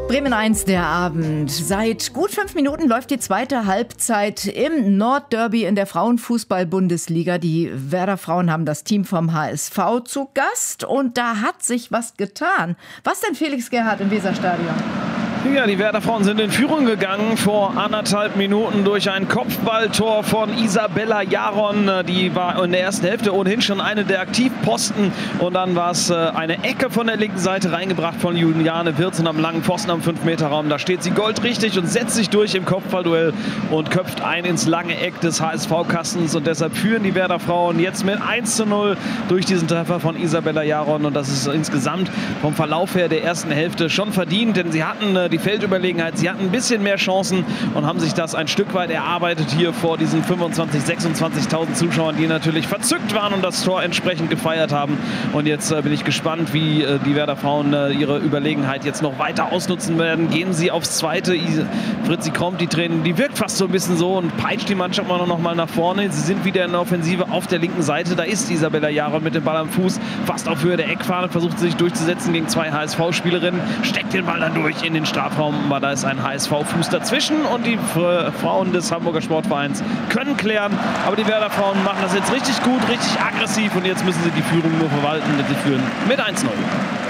Bremen 1, der Abend. Seit gut 5 Minuten läuft die zweite Halbzeit im Nordderby in der Frauenfußball-Bundesliga. Die Werder-Frauen haben das Team vom HSV zu Gast und da hat sich was getan. Was denn, Felix Gerhardt im Weserstadion? Ja, die Werder-Frauen sind in Führung gegangen vor 1,5 Minuten durch ein Kopfballtor von Isabella Jaron. Die war in der ersten Hälfte ohnehin schon eine der Aktivposten. Und dann war es eine Ecke von der linken Seite reingebracht von Juliane Wirtz und am langen Pfosten am 5-Meter-Raum. Da steht sie goldrichtig und setzt sich durch im Kopfballduell und köpft ein ins lange Eck des HSV-Kastens. Und deshalb führen die Werder-Frauen jetzt mit 1:0 durch diesen Treffer von Isabella Jaron. Und das ist insgesamt vom Verlauf her der ersten Hälfte schon verdient, denn sie hatten die Feldüberlegenheit. Sie hatten ein bisschen mehr Chancen und haben sich das ein Stück weit erarbeitet hier vor diesen 25.000, 26.000 Zuschauern, die natürlich verzückt waren und das Tor entsprechend gefeiert haben. Und jetzt bin ich gespannt, wie die Werder-Frauen ihre Überlegenheit jetzt noch weiter ausnutzen werden. Gehen sie aufs Zweite. Fritzi Kromp, die Trainerin, die wirkt fast so ein bisschen so und peitscht die Mannschaft noch mal nach vorne. Sie sind wieder in der Offensive auf der linken Seite. Da ist Isabella Jaron mit dem Ball am Fuß, fast auf Höhe der Eckfahne, versucht sich durchzusetzen gegen 2 HSV-Spielerinnen, steckt den Ball dann durch in den Strafraum, aber da ist ein HSV-Fuß dazwischen und die Frauen des Hamburger Sportvereins können klären, aber die Werder-Frauen machen das jetzt richtig gut, richtig aggressiv und jetzt müssen sie die Führung nur verwalten, sie führen mit 1:0.